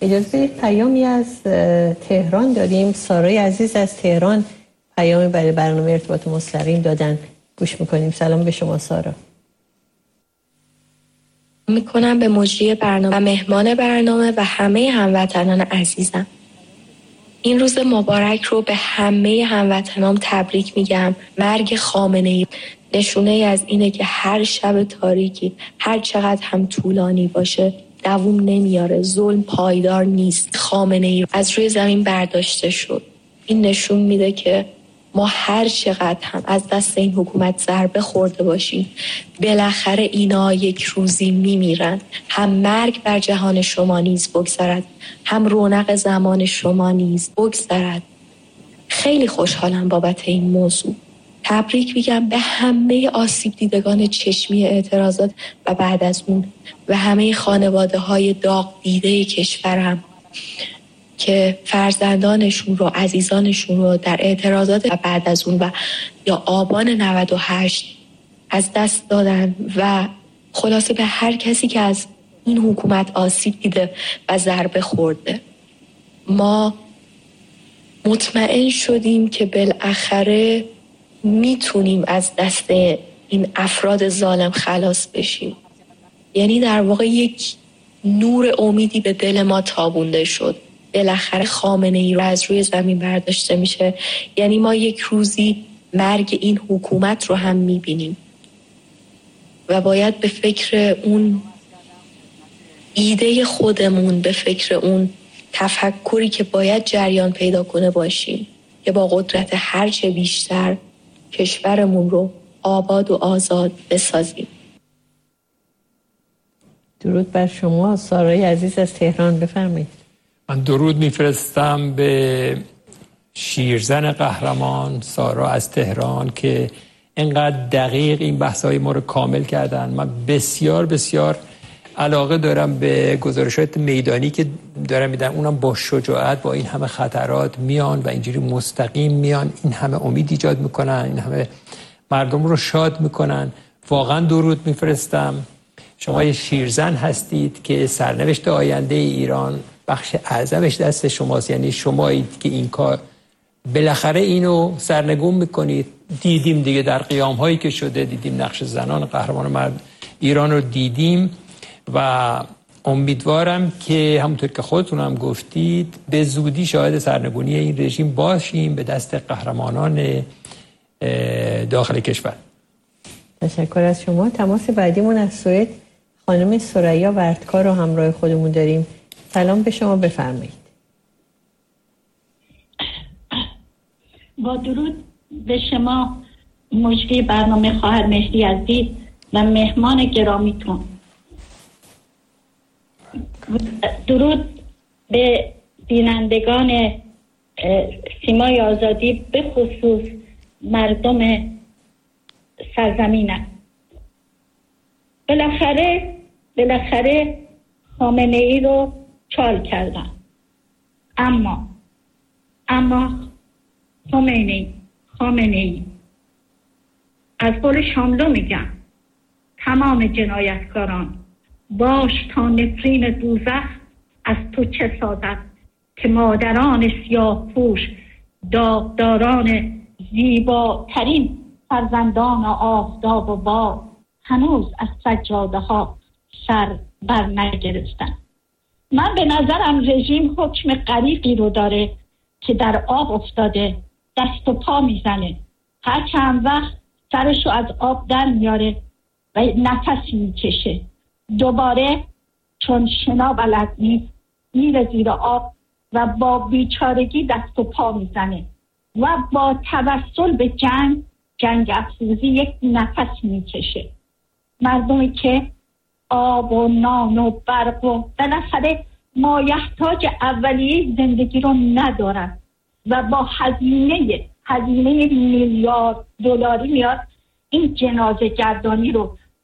اجازه بدید پیامی از تهران داریم. سارای عزیز از تهران پیامی برای برنامه ارتباط مستقیم دادن، گوش میکنیم. سلام به شما سارا. میکنم به مجری برنامه و مهمان برنامه و همه هموطنان عزیزم. این روز مبارک رو به همه هموطنان تبریک میگم. مرگ خامنه‌ای نشونه ای از اینه که هر شب تاریکی هر چقدر هم طولانی باشه دوام نمیاره. ظلم پایدار نیست. خامنه‌ای از روی زمین برداشته شد. این نشون میده که ما هر چقدر هم از دست این حکومت ضربه خورده باشیم بالاخره اینا یک روزی میمیرن. هم مرگ بر جهان شما نیز بگذرد، هم رونق زمان شما نیز بگذرد. خیلی خوشحالم بابت این موضوع. تبریک میگم به همه آسیب دیدگان چشمی اعتراضات و بعد از اون و همه خانواده های داغ دیده کشورم که فرزندانشون رو، عزیزانشون رو در اعتراضات و بعد از اون و یا آبان 98 از دست دادن و خلاصه به هر کسی که از این حکومت آسیب دیده و ضربه خورده. ما مطمئن شدیم که بالاخره میتونیم از دست این افراد ظالم خلاص بشیم. یعنی در واقع یک نور امیدی به دل ما تابونده شد. بالاخره خامنه‌ای رو از روی زمین برداشته میشه. یعنی ما یک روزی مرگ این حکومت رو هم میبینیم و باید به فکر اون ایده خودمون، به فکر اون تفکری که باید جریان پیدا کنه باشیم که با قدرت هرچه بیشتر کشورمون رو آباد و آزاد بسازیم. درود بر شما سارای عزیز از تهران، بفرمایید. من درود میفرستم به شیرزن قهرمان سارا از تهران که اینقدر دقیق این بحث‌های ما رو کامل کردن. من بسیار بسیار علاقه دارم به گزارشات میدانی که دارم میدن، اونم با شجاعت با این همه خطرات میان و اینجوری مستقیم میان، این همه امید ایجاد میکنن، این همه مردم رو شاد میکنن. واقعا درود میفرستم. شما یه شیرزن هستید که سرنوشت آینده ایران بخش اعظمش دست شماست. یعنی شمایید که این کار بالاخره اینو سرنگون میکنید. دیدیم دیگه در قیام هایی که شده، دیدیم نقش زنان قهرمان مرد ایران رو دیدیم و امیدوارم که همونطور که خودتون هم گفتید به زودی شاهد سرنگونی این رژیم باشیم به دست قهرمانان داخل کشور. تشکر از شما. تماس بعدیمون از سوئد خانم ثریا وردکار رو همراه خودمون داریم. سلام به شما، بفرمایید. با درود به شما مجری برنامه خواهر مهدی عزیز و مهمان گرامیتون. درود به بینندگان سیمای آزادی، به خصوص مردم سرزمینم. بالاخره خامنه‌ای رو چال کردن، اما خامنه‌ای از قول شاملو میگم تمام جنایتکاران باش تا نفرین دوزخ از تو چه سازد که مادران سیاه پوش داغداران زیباترین فرزندان آفتاب و باد هنوز از سجاده ها سر بر نگرفتن. من به نظرم رژیم حکم غریقی رو داره که در آب افتاده دست و پا میزنه، هر چند وقت سرشو از آب در میاره و نفس میکشه، دوباره چون شنا بلد نیست میره زیر آب و با بیچارگی دست و پا میزنه و با توسل به جنگ افروزی یک نفس میکشه. مردمی که آب و نان و برق و بالاخره مایحتاج اولیه زندگی رو ندارن و با هزینه میلیارد دلاری میاد این جنازه گردانی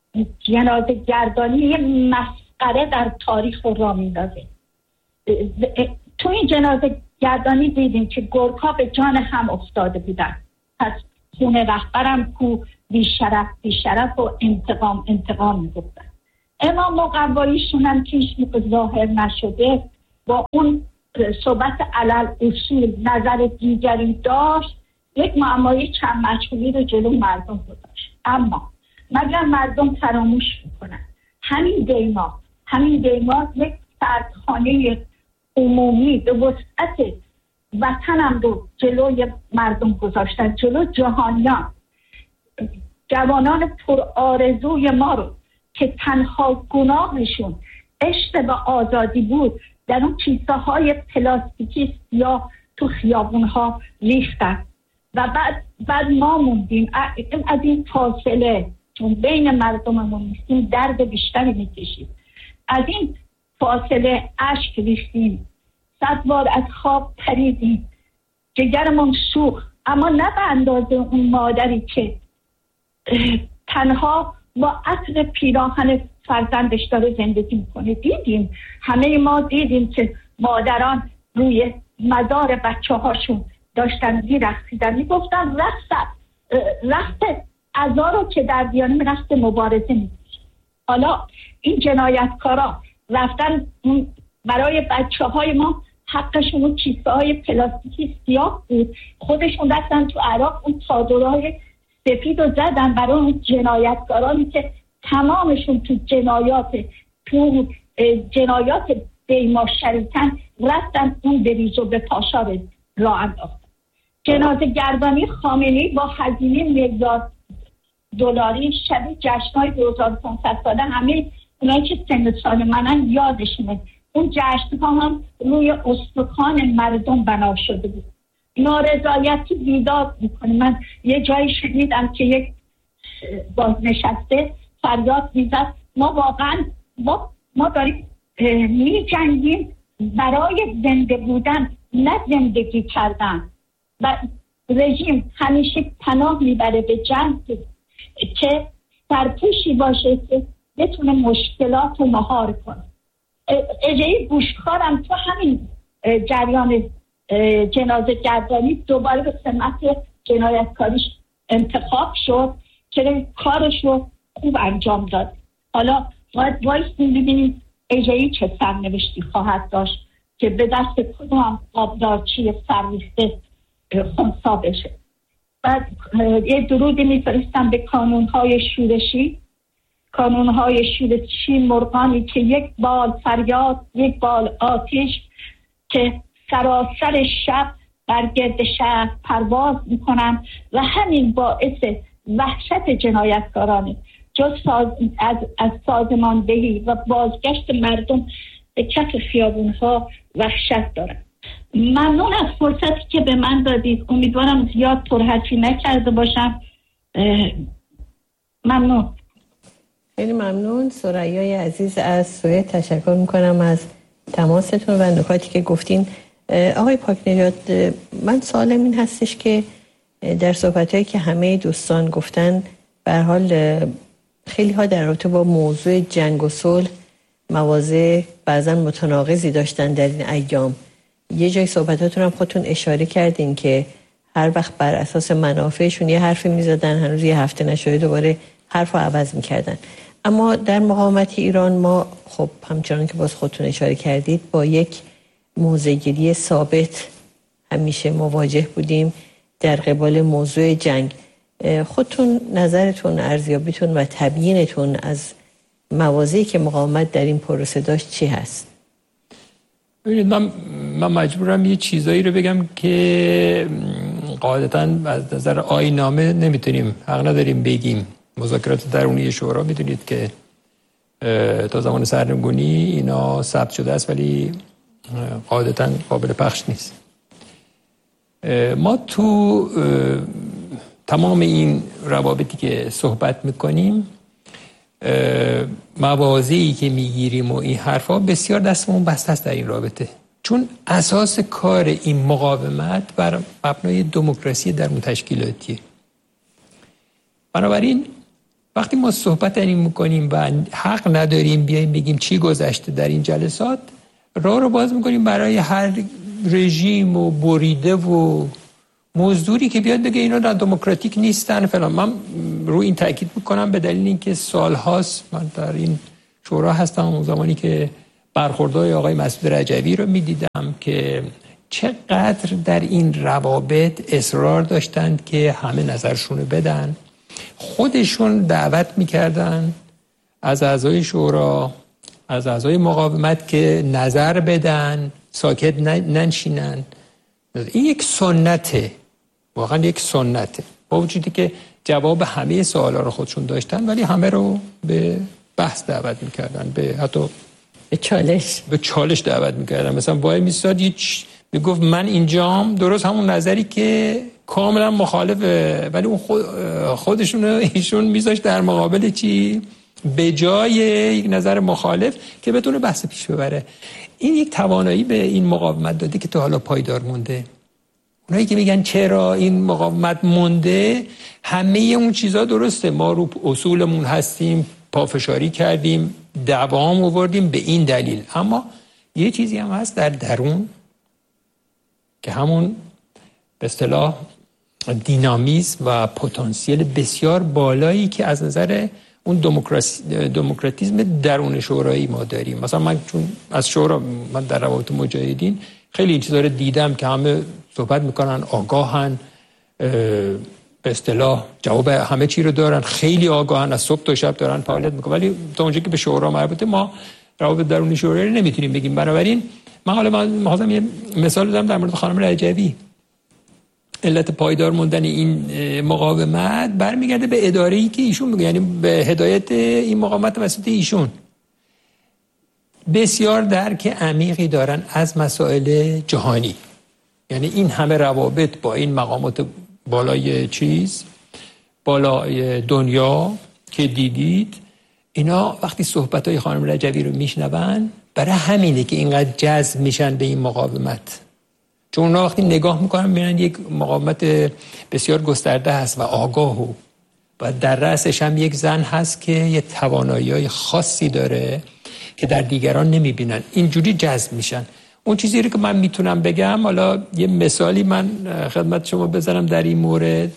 مسخره در تاریخ را میندازه. تو این جنازه گردانی دیدیم که گورکا به جان هم افتاده بودن. پس خون رهبرم کو بیشرف و انتقام میگفتن. اما مقواییشون هم که هیچ موقع ظاهر نشده با اون صحبت علل اصول نظر دیگری داشت، یک معمای چند مجهولی رو جلو مردم گذاشت. اما مگر مردم فراموش میکنن همین دیما یک سردخانه عمومی به وسعت وطنم رو جلوی مردم گذاشتن، جلو جهانیان. جوانان پر آرزوی ما رو که تنها گناهشون عشق به آزادی بود، در اون کیسه های پلاستیکی سیاه تو خیابون ها ریختن و بعد ما موندیم از این فاصله، چون بین مردممون نیستیم درد بیشتری میکشیم، از این فاصله اشک ریختیم، 100 بار از خواب پریدیم، جگرمون سوخت، اما نه به اندازه اون مادری که تنها با عطر پیراهن فرزندش داره زندگی میکنه. همه ما دیدیم که مادران روی مدار بچه هاشون داشتن میرقصیدن، میگفتن رقص عزا رو که در بیانیم رقص مبارزه میکشن. حالا این جنایتکارا رفتن برای بچه های ما حقشون اون کیسه های پلاستیکی سیاه بود، خودشون رفتن تو عراق اون چادرهای سفید رو زدن برای اون جنایتکارانی که تمامشون تو جنایات دیما شریکن، رفتن اون بریز و به پاشا راه انداختن. جنازه گردانی خامنه‌ای با هزینه میلیارد دلاری شبیه جشن‌های 2500 ساله، همه اونایی که سن سال منن یادشونه، اون جشن‌ها هم روی استخوان مردم بنا شده بود. نارضایتی بیداد میکنه. من یه جایی شنیدم که یک بازنشسته فریاد میزد ما واقعا ما داریم میجنگیم برای زنده بودن، نه زندگی کردن. و رژیم همیشه پناه میبره به جنگ که سرپوشی باشه که بتونه مشکلات رو مهار کنه. اجایی بوشخارم تو همین جریان جنازه گردانی دوباره به سمت جنایتکاریش انتخاب شد که کارش رو خوب انجام داد. حالا باید وایسیم ببینیم اجایی چه سرنوشتی خواهد داشت که به دست کدوم آبدارچی سرریخته خونسا بشه. بعد یه درودی میفرستم به کانونهای شورشی، مرغانی که یک بال فریاد، یک بال آتش که سراسر شب بر گرد شهر پرواز میکنن و همین باعث وحشت جنایتکارانه. جز از سازماندهی و بازگشت مردم به کف خیابونها وحشت دارن. ممنون از فرصتی که به من دادید. امیدوارم زیاد پرحرفی نکرده باشم. ممنون. خیلی ممنون. ثریای عزیز از سوئد تشکر میکنم از تماستون و نکاتی که گفتین. آقای پاکنژاد، من سوالم این هستش که در صحبتایی که همه دوستان گفتن به هر حال خیلی ها در رابطه با موضوع جنگ و صلح مواضع بعضا متناقضی داشتن در این ایام. یه جای صحبتاتون هم خودتون اشاره کردین که هر وقت بر اساس منافعشون یه حرفی میزدن، هنوز یه هفته نشده دوباره حرف رو عوض میکردن. اما در مقاومت ایران ما خب همچنان که باز خودتون اشاره کردید با یک موضع‌گیری ثابت همیشه مواجه بودیم در قبال موضوع جنگ. خودتون نظرتون، ارزیابیتون و تبیینتون از مواضعی که مقاومت در این پروسه داشت چی هست؟ ببینید من مجبورم یه چیزایی رو بگم که قاعدتاً از نظر آیین‌نامه نمیتونیم، حق نداریم بگیم. مذاکرات درونی شورا میدونید که تا زمان سرنگونی اینا ثبت شده است ولی قاعدتاً قابل پخش نیست. ما تو تمام این روابطی که صحبت میکنیم، مواضعی که میگیریم و این حرفا بسیار دستمون بسته است در این رابطه، چون اساس کار این مقاومت بر مبنای دموکراسی درون تشکیلاتیه. بنابراین وقتی ما صحبت در این میکنیم و حق نداریم بیاییم بگیم چی گذشته در این جلسات، راه رو باز میکنیم برای هر رژیم و بریده و مزدوری که بیاد بگه اینا دموکراتیک نیستن فلان. من رو این تاکید میکنم به دلیل اینکه سالهاست من در این شورا هستم، اون زمانی که برخوردهای آقای مسعود رجوی رو میدیدم که چقدر در این روابط اصرار داشتند که همه نظرشون رو بدن. خودشون دعوت میکردن از اعضای شورا، از اعضای مقاومت که نظر بدن، ساکت ننشینن. این یک سنته، واقعا یک سنته، با وجودی که جواب همه سوالا رو خودشون داشتن ولی همه رو به بحث دعوت میکردن، به حتی به چالش دعوت میکردن. مثلا وای میستاد میگفت من اینجام، درست همون نظری که کاملا مخالفه ولی اون خودشون ایشون میذاشت در مقابل چی؟ به جای یک نظر مخالف که بتونه بحث پیش ببره. این یک توانایی به این مقاومت داده که تا حالا پایدار مونده. اونایی که میگن چرا این مقاومت مونده، همه اون چیزا درسته، ما رو اصولمون هستیم، پافشاری کردیم، دعوام آوردیم به این دلیل، اما یه چیزی هم هست در درون که همون به اصطلاح دینامیسم و پتانسیل بسیار بالایی که از نظر اون دموکراتیسم درون شورایی ما داریم. مثلا من چون از شورا، من در روابط مجاهدین خیلی این چیزا رو دیدم که همه صحبت میکنن، آگاهن، به اصطلاح جواب همه چی رو دارن، خیلی آگاهن، از صبح تا شب دارن فعالیت میکنن، ولی تا اونجایی که به شورا مربوطه ما روابط درون شورایی رو نمیتونیم بگیم. بنابراین من می‌خواستم یه مثال بزنم در مورد خانم رجوی. علت پایدار موندن این مقاومت برمیگرده به اداره‌ای که ایشون میگه، یعنی به هدایت این مقاومت توسط ایشون. بسیار درک عمیقی دارن از مسائل جهانی، یعنی این همه روابط با این مقامات بالای دنیا که دیدید، اینا وقتی صحبت‌های خانم رجوی رو میشنون، برای همینه که اینقدر جذب میشن به این مقاومت، چون اونا وقتی نگاه میکنن میبینن یک مقاومت بسیار گسترده هست و آگاه و در رأسش هم یک زن هست که یه توانایی‌های خاصی داره که در دیگران نمیبینن، اینجوری جذب میشن. اون چیزی رو که من میتونم بگم، حالا یه مثالی من خدمت شما بذارم در این مورد،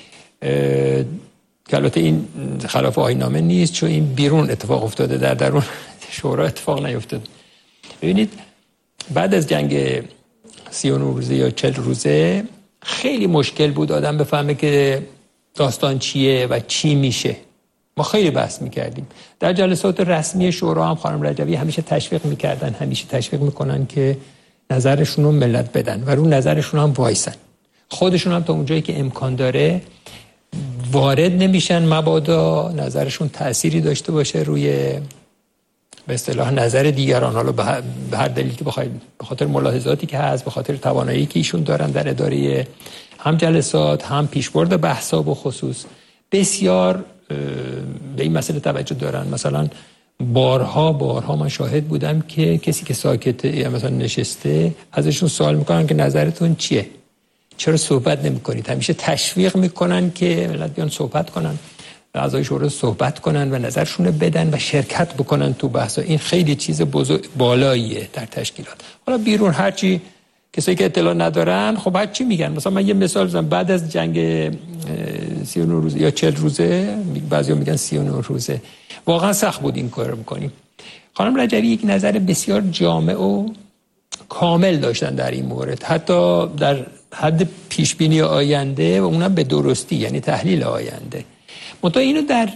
که البته این خلاف آیین‌نامه نیست چون این بیرون اتفاق افتاده، در درون شورا اتفاق نیفتاده. ببینید بعد از جنگ 39 روزه یا 40 روزه خیلی مشکل بود آدم بفهمه که داستان چیه و چی میشه. ما خیلی بحث میکردیم. در جلسات رسمی شورا هم خانم رجوی همیشه تشویق میکردن، همیشه تشویق میکنن که نظرشون رو ملت بدن و رو نظرشون هم وایسن. خودشون هم تا اونجایی که امکان داره وارد نمیشن مبادا نظرشون تأثیری داشته باشه روی به اصطلاح نظر دیگران، حالا به هر دلیلی که بخواید، به خاطر ملاحظاتی که هست، به خاطر توانایی که ایشون دارن در اداره هم جلسات هم پیشبرد بحثا به خصوص بسیار به این مسئله توجه دارن. مثلا بارها من شاهد بودم که کسی که ساکته یا مثلا نشسته ازشون سوال میکنن که نظرتون چیه؟ چرا صحبت نمی‌کنید؟ همیشه تشویق میکنن که ملت بیان صحبت کنن، اعضای شورا صحبت کنن و نظرشون رو بدن و شرکت بکنن تو بحثا. این خیلی چیز بالاییه در تشکیلات. حالا بیرون هرچی کسایی که اطلاع ندارن خب هرچی میگن. مثلا من یه مثال بزنم، بعد از جنگ 39 روزه یا 40 روزه، بعضیا میگن 39 روزه، واقعا سخت بود این کارو بکنیم. خانم رجوی یک نظر بسیار جامع و کامل داشتن در این مورد، حتی در حد پیشبینی آینده و اونم به درستی، یعنی تحلیل آینده. منتها اینو در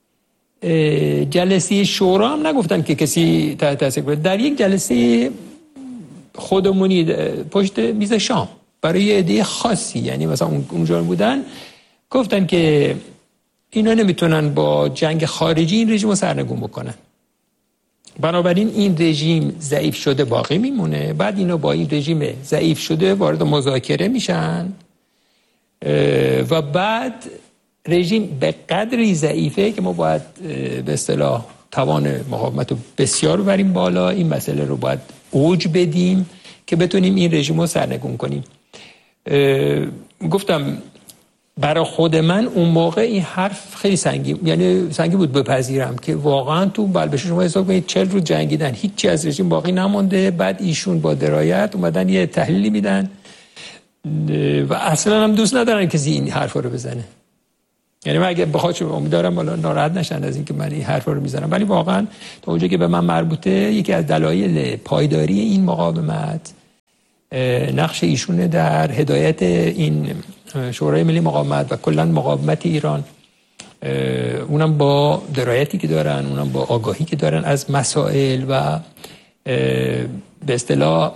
جلسه شورا هم نگفتن که کسی تحت تاثیر بود. در یک جلسه خودمونی پشت میز شام برای عده خاصی، یعنی مثلا اونجا بودن، گفتن که اینا نمیتونن با جنگ خارجی این رژیم رو سرنگون بکنن، بنابراین این رژیم ضعیف شده باقی میمونه، بعد اینا با این رژیم ضعیف شده وارد مذاکره میشن و بعد رژیم به قدری ضعیفه که ما باید به اصطلاح توان مقاومت رو بسیار ببریم بالا، این مسئله رو باید اوج بدیم که بتونیم این رژیم رو سرنگون کنیم. گفتم برای خود من اون موقع این حرف خیلی سنگین بود بپذیرم که واقعا تو بلبشه شما حساب کنید 40 روز جنگیدن، هیچی از رژیم باقی نمونده، بعد ایشون با درایت اومدن یه تحلیلی میدن و اصلا هم دوست ندارن کسی این حرفا رو بزنه. یعنی من اگه بخواد امیدوارم والا ناراحت نشن از اینکه من این حرفا رو میزنم، ولی واقعا تا اونجا که به من مربوطه یکی از دلایل پایداری این مقاومت نقش ایشونه در هدایت این شورای ملی مقاومت و کلا مقاومت ایران، اونم با درایتی که دارن، اونم با آگاهی که دارن از مسائل و به اصطلاح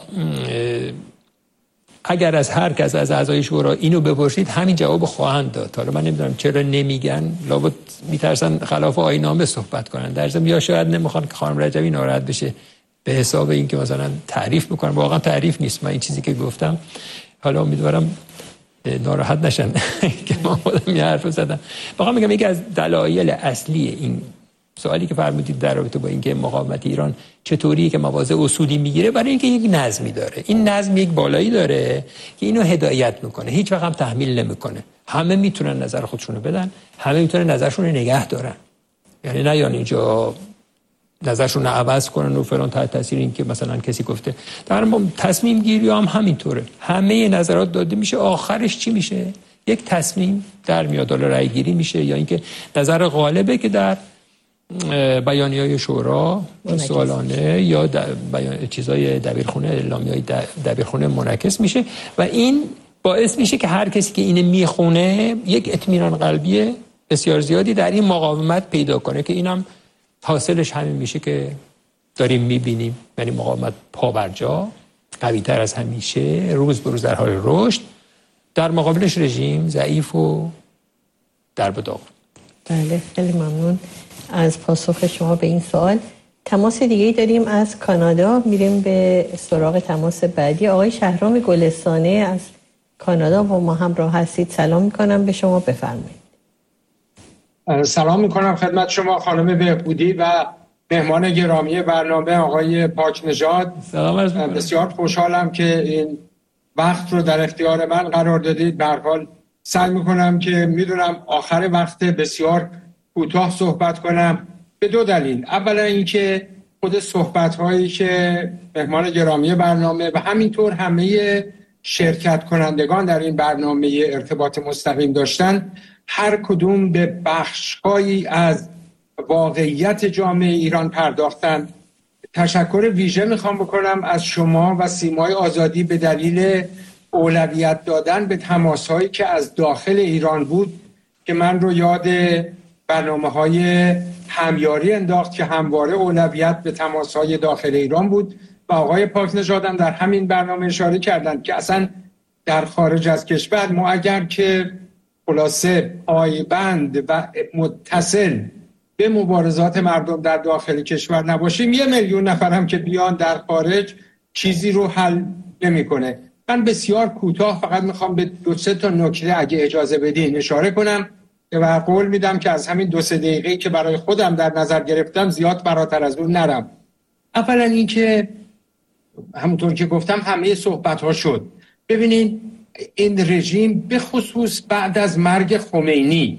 اگر از هر کس از اعضای شورا اینو بپرسید همین جواب خواهند داد. حالا من نمیدونم چرا نمیگن، لابد میترسن خلاف آیین‌نامه صحبت کنن، در ضمن یا شاید نمیخوان که خانم رجبی ناراحت بشه به حساب این که مثلا تعریف میکنن. واقعا تعریف نیست، من این چیزی که گفتم، حالا امیدوارم ناراحت نشن که من خودم یه حرف زدم. واقعا میگم یکی از دلایل اصلی این سوالی که فرمودید در رابطه با اینکه مقاومت ایران چطوریه که مواضع اصولی میگیره، برای اینکه یک نظمی داره. این نظم یک بالایی داره که اینو هدایت میکنه، هیچ وقت هم تحمیل نمیکنه. همه میتونن نظر خودشونو بدن، همه میتونن نظرشون رو نگه دارن، یعنی نه یعنی اینجا نظرشون رو عوض کنن و فلان تحت تاثیر این که مثلا کسی گفته. در تصمیم گیری هم همینطوره، همه نظرات داده میشه، آخرش چی میشه؟ یک تصمیم در میاد، رأی گیری میشه یا اینکه نظر غالبه که در بیانیه‌های شورا سوالانه یا چیزای دبیرخونه، اعلامیه‌های دبیرخونه منعکس میشه و این باعث میشه که هر کسی که اینو میخونه یک اطمینان قلبی بسیار زیادی در این مقاومت پیدا کنه که اینم حاصلش همین میشه که داریم میبینیم، یعنی مقاومت پابرجا، قوی‌تر از همیشه، روز به روز در حال رشد، در مقابلش رژیم ضعیف و در به داغ. بله، خیلی ممنون از پاسخ شما به این سوال. تماس دیگه‌ای داریم از کانادا، میریم به سراغ تماس بعدی. آقای شهرام گلستانه از کانادا با ما همراه هستید. سلام میکنم به شما، بفرمایید. سلام میکنم خدمت شما خانم بهبودی و مهمان گرامی برنامه آقای پاکنژاد. بسیار خوشحالم که این وقت رو در اختیار من قرار دادید. به هر حال سعی میکنم که میدونم آخر وقت بسیار کوتاه صحبت کنم به دو دلیل. اولا اینکه خود صحبت‌هایی که مهمان گرامی برنامه و همینطور همه شرکت کنندگان در این برنامه ارتباط مستقیم داشتن، هر کدوم به بخش‌هایی از واقعیت جامعه ایران پرداختن. تشکر ویژه میخوام بکنم از شما و سیمای آزادی به دلیل اولویت دادن به تماس‌هایی که از داخل ایران بود که من رو یاد برنامه‌های همیاری انداخت که همواره اولویت به تماس‌های داخل ایران بود و آقای پاکنژاد هم در همین برنامه اشاره کردند که اصلا در خارج از کشور ما اگر که خلاصه پایبند و متصل به مبارزات مردم در داخل کشور نباشیم، 1 میلیون نفر هم که بیان در خارج چیزی رو حل نمی‌کنه. من بسیار کوتاه فقط میخوام به 2-3 تا نکته اگه اجازه بدین اشاره کنم و قول میدم که از همین 2-3 دقیقه‌ای که برای خودم در نظر گرفتم زیاد فراتر از اون نرم. اولا این که همونطور که گفتم همه صحبت‌ها شد. ببینید این رژیم به خصوص بعد از مرگ خمینی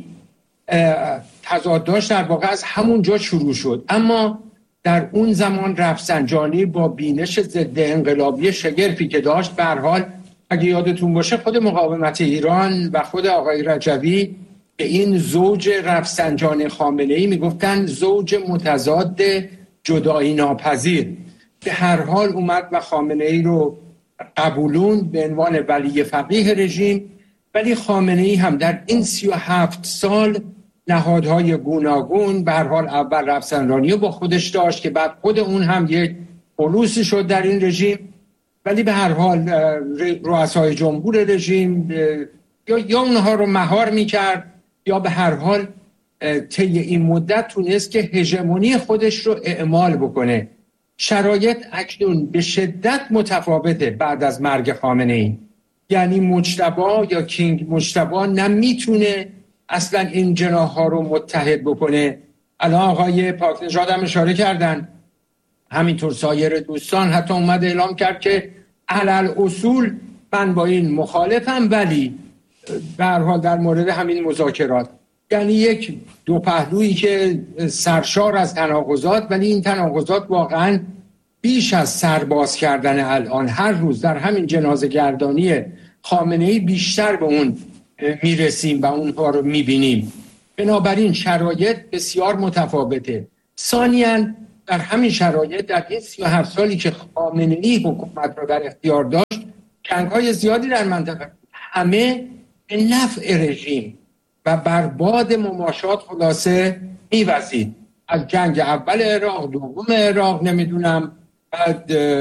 تضاداش در واقع از همون جا شروع شد، اما در اون زمان رفسنجانی با بینش ضد انقلابی شگرفی که داشت، به هر حال اگه یادتون باشه خود مقاومت ایران و خود آقای رجوی به این زوج رفسنجانی خامنه‌ای میگفتن زوج متضاد جدایی ناپذیر. به هر حال اومد و خامنه‌ای رو قبولوند به عنوان ولی فقیه رژیم، ولی خامنه‌ای هم در این 37 سال نهادهای گوناگون، به هر حال اول رفسنجانی رو با خودش داشت که بعد خود اون هم یک خلوصی شد در این رژیم، ولی به هر حال رؤسای جمهور رژیم یا اونها رو مهار میکرد یا به هر حال طی این مدت تونست که هژمونی خودش رو اعمال بکنه. شرایط اکنون به شدت متفاوته بعد از مرگ خامنه‌ای. یعنی مجتبی یا کینگ مجتبی نمیتونه اصلا این جناح‌ها رو متحد بکنه. الان آقای پاکنژاد هم اشاره کردن، همینطور سایر دوستان، حتی اومد اعلام کرد که علل اصول من با این مخالفم، ولی به هر حال در مورد همین مذاکرات، یعنی یک دو پهلویی که سرشار از تناقضات، ولی این تناقضات واقعا بیش از سرباز کردن الان هر روز در همین جنازه گردانی خامنه‌ای بیشتر به اون میرسیم و اونها رو میبینیم. بنابراین شرایط بسیار متفاوته. ثانیاً در همین شرایط در این 37 سالی که خامنه‌ای حکومت را در اختیار داشت، جنگ‌های زیادی در منطقه، همه به نفع رژیم و برباد مماشات خلاصه می‌وزید. از جنگ اول عراق، دوم عراق، نمیدونم بعد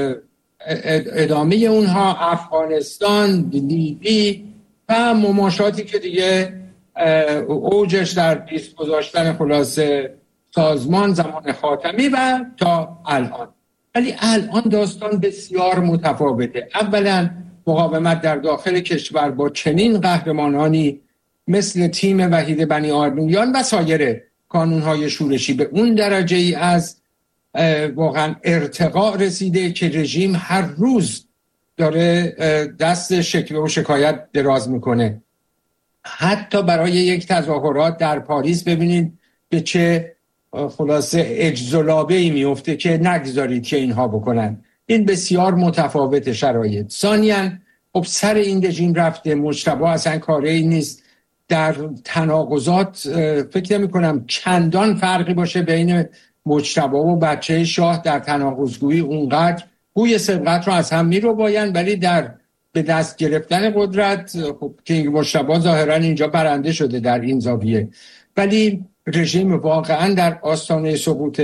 ادامه اونها افغانستان، لیبی و مماشاتی که دیگه اوجش در پیش گذاشتن خلاصه سازمان زمان خاتمی و تا الان. ولی الان داستان بسیار متفاوته. اولا مقاومت در داخل کشور با چنین قهرمانانی مثل تیم وحید بنی آرنویان و سایر کانونهای شورشی به اون درجه ای از واقعا ارتقاء رسیده که رژیم هر روز داره دست شکوه و شکایت دراز میکنه. حتی برای یک تظاهرات در پاریس ببینید به چه خلاصه اجزلابه‌ای میفته که نگذارید که اینها بکنن. این بسیار متفاوت شرایط. ثانیاً خب سر این رژیم رفته، مجتبی اصلا کاری نیست. در تناقضات فکر نمی کنم چندان فرقی باشه بین مجتبی و بچه شاه در تناقض‌گویی، اونقدر گوی سبقت رو از هم می رو باین، ولی در به دست گرفتن قدرت خب که مجتبی ظاهرا اینجا برنده شده در این زاویه. ولی رژیم واقعا در آستانه سقوط.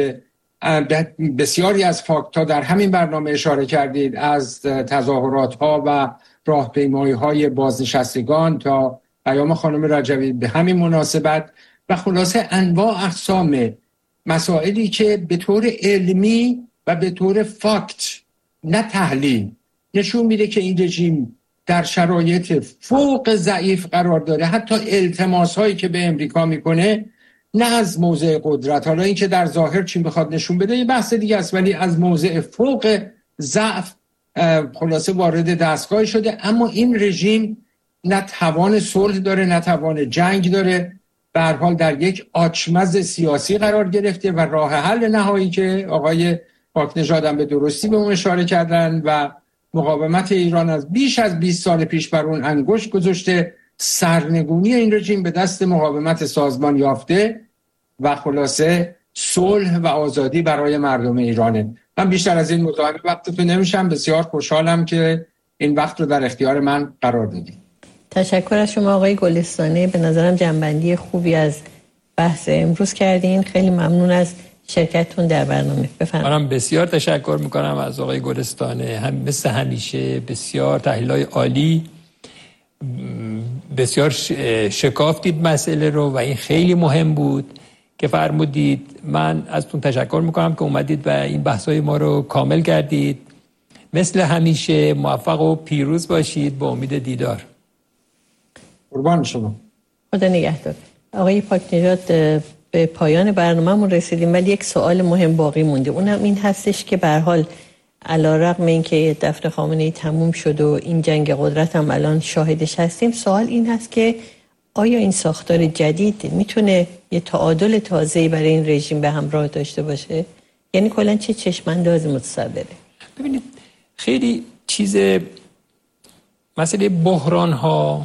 بسیاری از فاکت‌ها در همین برنامه اشاره کردید، از تظاهرات‌ها و راهپیمایی‌های بازنشستگان تا پیام خانم رجوی به همین مناسبت و خلاصه انواع اقسام مسائلی که به طور علمی و به طور فاکت نه تحلیل نشون میده که این رژیم در شرایط فوق ضعیف قرار داره. حتی التماس‌هایی که به امریکا میکنه نه از موضع قدرت، حالا این که در ظاهر چی بخواد نشون بده یه بحث دیگه است، ولی از موضع فوق ضعف خلاصه وارد دستگاه شده. اما این رژیم نه توان صلح داره نه توان جنگ داره، به هر حال در یک آچمز سیاسی قرار گرفته و راه حل نهایی که آقای پاکنژاد هم به درستی به اون اشاره کردن و مقاومت ایران از بیش از 20 سال پیش بر اون انگشت گذاشته، سرنگونی این رژیم به دست مقاومت سازمان یافته و خلاصه صلح و آزادی برای مردم ایرانه. من بیشتر از این مزاحم وقتتون نمیشم. بسیار خوشحالم که این وقت رو در اختیار من قرار دادید. تشکر از شما آقای گلستانی. به نظرم جنبندی خوبی از بحث امروز کردین. خیلی ممنون از شرکتتون در برنامه. بفرمایید. منم بسیار تشکر میکنم از آقای گلستانی. هم مثل همیشه بسیار تحلیل‌های عالی، بسیار شکافتید مسئله رو و این خیلی مهم بود که فرمودید. من ازتون تشکر میکنم که اومدید و این بحث‌های ما رو کامل کردید. مثل همیشه موفق و پیروز باشید. با امید دیدار. قربان شما. خدا نگهدار. آقای پاکنژاد، به پایان برنامه‌مون رسیدیم ولی یک سوال مهم باقی مونده. اونم این هستش که به هر حال علیرغم اینکه دفتر خامنه‌ای تموم شد و این جنگ قدرت هم الان شاهدش هستیم، سوال این هست که آیا این ساختار جدید میتونه یه تعادل تازه‌ای برای این رژیم به همراه داشته باشه؟ یعنی کلاً چه چشم‌اندازی متصوره؟ ببینید خیلی چیز مسئله بحران‌ها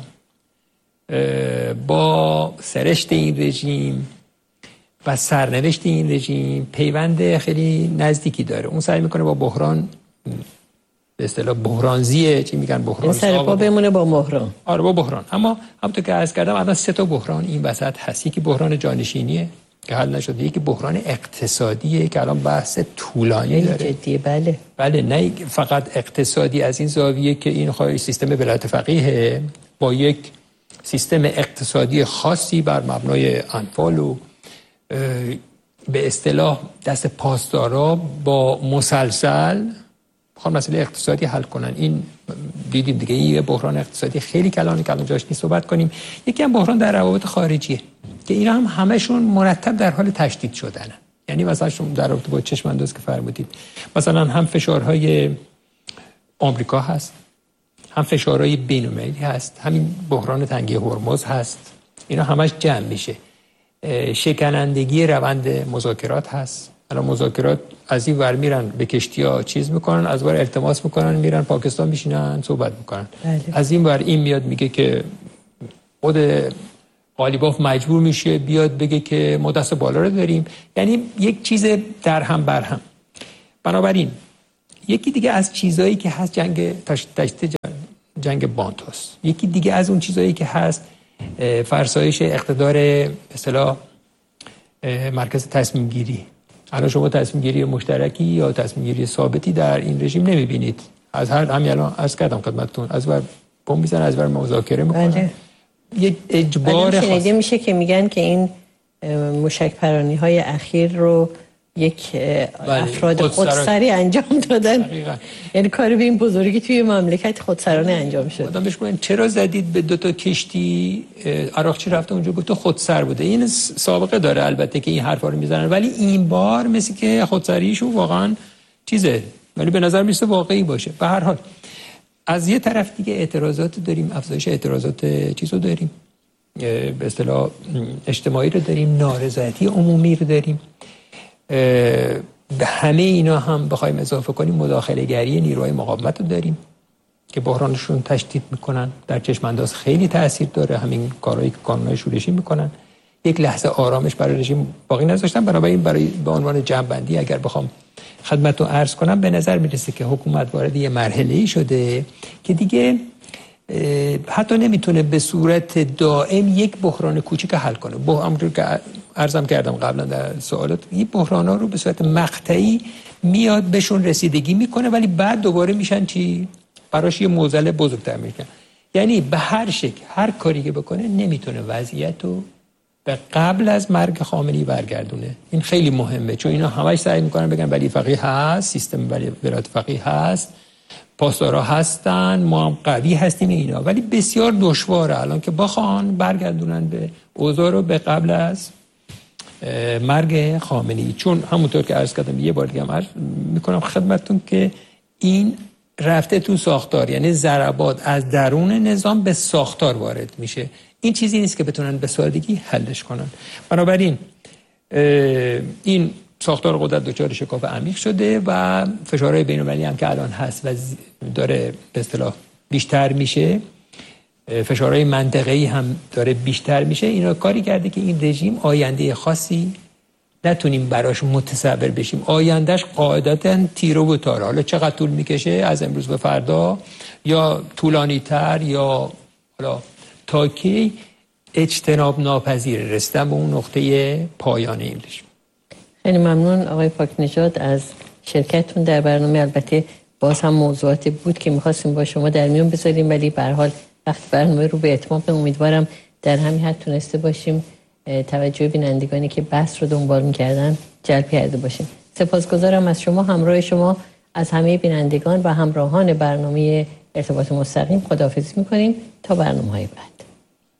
با سرشت این رژیم و سرنوشت این رژیم پیوند خیلی نزدیکی داره. اون سعی میکنه با بحران، به اصطلاح بحرانزیه، چی میگن بحران سرپا بمونه با بحران. آره با بحران. اما همونطور که عرض کردم الان 3 تا بحران این وسط هست. یکی بحران جانشینیه که حل نشده، یکی بحران اقتصادیه که الان بحث طولانی داره. جدیه. بله نه فقط اقتصادی از این زاویه که این خواهی سیستم ولایت فقیه با یک سیستم اقتصادی خاصی بر مبنای انفال و به اصطلاح دست پاسدارا با مسلسل بخوان مسئله اقتصادی حل کنن. این دیدیم دیگه، این بحران اقتصادی خیلی کلان که الان جاش نیست صحبت کنیم. یکی هم بحران در روابط خارجیه که اینا هم همشون مرتب در حال تشدید شدنن. یعنی مثلا شما در رابطه با چشم انداز که فرمودید، مثلا هم فشارهای آمریکا هست، هم فشارهای بین‌المللی هست، همین بحران تنگی هرمز هست، اینا همش جمع میشه. شکنندگی روند مذاکرات هست. الان مذاکرات از این ور میرن به کشتی‌ها چیز میکنن، از ور التماس میکنن میرن پاکستان میشینن صحبت میکنن. بله. از این ور این میاد میگه که خود قالیباف مجبور میشه بیاد بگه که ما دست بالا رو داریم. یعنی یک چیز در هم بر هم. بنابراین یکی دیگه از چیزایی که هست جنگ بانتوس، یکی دیگه از اون چیزایی که هست فرسایش اقتدار به اصطلاح مرکز تصمیم گیری. الان شما تصمیم گیری مشترکی یا تصمیم گیری ثابتی در این رژیم نمیبینید. از همین الان عرض کردم خدمتتون، از بر بمب میزنن، از بر مذاکره میکنن. یک اجبار خاص میشه که میگن که این موشک پرانی های اخیر رو یک افراد خودسری انجام دادن. یعنی کار به این بزرگی توی مملکت خودسرانه انجام شد. آدم بهش میگن چرا زدید به 2 تا کشتی؟ عراقچی رفته اونجا گفت خودسر بوده. این سابقه داره البته که این حرفا رو میزنن، ولی این بار مثل که خودسریشون واقعا چیزه، ولی به نظر میسه واقعی باشه. به هر حال از یه طرف دیگه اعتراضات داریم، افزایش اعتراضات چیزو داریم، به اصطلاح اجتماعی رو داریم، نارضایتی عمومی رو داریم. به همه اینا هم بخوایم اضافه کنیم مداخله گری نیروهای مقاومت رو داریم که بحرانشون تشدید میکنن، در چشم انداز خیلی تاثیر داره همین کارهایی که کانونهای شورشی میکنن. یک لحظه آرامش برای رژیم باقی نذاشتن. بنابراین به عنوان جمع‌بندی اگر بخوام خدمتتون عرض کنم، به نظر میرسه که حکومت وارد یه مرحله‌ای شده که دیگه حتی نمیتونه به صورت دائم یک بحران کوچیک حل کنه. همونطور که عرضم کردم قبلا در سوالات، این بحران‌ها رو به صورت مقطعی میاد بهشون رسیدگی میکنه، ولی بعد دوباره میشن چی؟ براش یه معضل بزرگتر میکنه. یعنی به هر شکل هر کاری که بکنه نمیتونه وضعیت رو به قبل از مرگ خامنه‌ای برگردونه. این خیلی مهمه، چون اینا همش سعی میکنن بگن ولی فقیه هست، سیستم ولایت فقیه هست، پاسدارا هستن، ما هم قوی هستیم اینا، ولی بسیار دشواره الان که بخوان برگردونن به اوضاع رو به قبل از مرگ خامنه‌ای. چون همونطور که عرض کردم یه بار دیگه هم عرض میکنم خدمتتون که این رفته تو ساختار، یعنی ضربات از درون نظام به ساختار وارد میشه. این چیزی نیست که بتونن به سادگی حلش کنن. بنابراین این ساختار قدرت دچار شکاف عمیق شده و فشارهای بین‌المللی هم که الان هست و داره به اصطلاح بیشتر میشه، فشارهای منطقه‌ای هم داره بیشتر میشه. اینا کاری کرده که این رژیم آینده خاصی نتونیم براش متصور بشیم. آیندهش قاعدتاً تیره و تاره. حالا چقدر طول میکشه از امروز به فردا یا طولانی تر یا حالا تا کی اجتناب ناپذیر رسیدن به اون نقطه پایان این رژیم. خیلی ممنون آقای پاکنژاد از شرکتتون در برنامه. البته باز هم موضوعاتی بود که می‌خواستیم با شما در میون بذاریم، ولی به هر حال وقتی برنامه رو به اتمام، امیدوارم در همین حد تونسته باشیم توجه بینندگانی که بحث رو دنبال می‌کردن جلب کرده باشیم. سپاسگزارم از شما، همراه شما، از همه بینندگان و همراهان برنامه ارتباط مستقیم خداحافظی می‌کنیم تا برنامه‌های بعد.